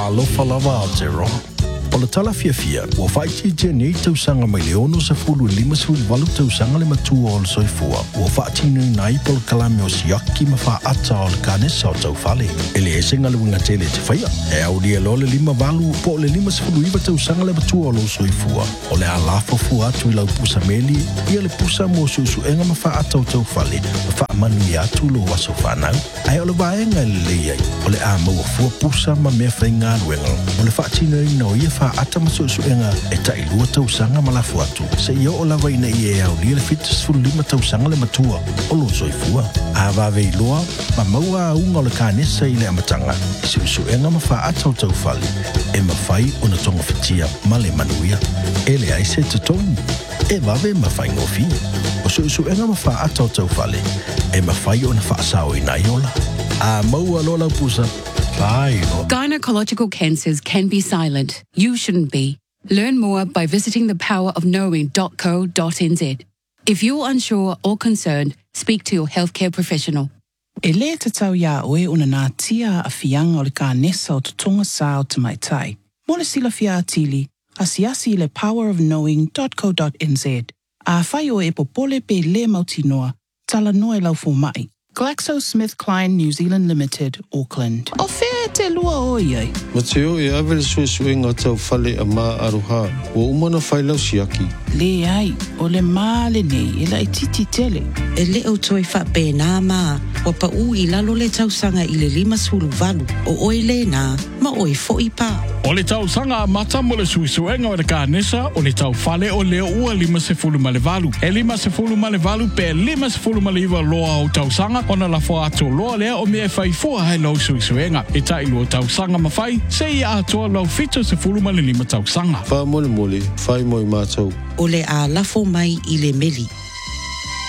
Alofa lava Aotearoa. O le tala fia, ua whaititia nei tausanga mai le ono sa fulu 5 tausanga le matua o le soifua. Ua whaatinu nai po le kalame o siaki ma wha ata o le kanesa o tau fale. E le esenga le winga tele te whaia. E au lia lo le 5 po le 5 tausanga le matua o le soifua. O le alafo fua atu I lau pusa meli, ia le pusa mo susu enga ma wha ata o tau fale. Ma wha manu I atu lo waso whanau. Ai o le vaenga le leiai. O le a maua fua pusa ma mea whainga aluenga. O le whaatinu ina o ia ata masusuenga e tai lua tausanga malafu atu. Se ia o lawa ina I e au lia le fitas 5 tausanga le matua o lo soifua. A vave I loa, ma maua a unga o le kanesa I le amatanga. I susuenga ma wha ata o tau fali. E ma whai o na tonga fitia ma le manuia. E le aise te tongu. E vave ma whai ngofi. O susuenga ma wha ata o tau fali. E ma whai o na wha asao I naiola. A maua lola pusa. Gynecological cancers can be silent. You shouldn't be. Learn more by visiting thepowerofknowing.co.nz. If you're unsure or concerned, speak to your healthcare professional. E le tatau ia oe una nā tia a fianga o le kānesa o tutonga sā o tamaitai. Mo le sila fia atili, asiasi le powerofknowing.co.nz. A whai o e popole pe le mautinoa, tala noe lau fōmai. GlaxoSmithKline New Zealand Limited, Auckland. O whea te lua o iai. Mateo e awele suesuenga tau whale a mā aroha. Wa umana whailau siaki. Le ai, o le mā le nei, e lai titi tele. E le au toi whape nā mā, wa pa u I lalo le tausanga I le 5 o oi le nā, ma oi fo I pā. O le tausanga mata mo le suesuenga o le kānesa, o le tau whale o leo ua 5 E 5 pe 5 loa o tausanga, ona la fo ato loa lea o mea whai fua hai lau suesuenga. E tai lua tausanga mawhai, se ia atoa lau fito 5 tausanga. Wha mole, whai moi mātou. O le a lafo mai I le meli.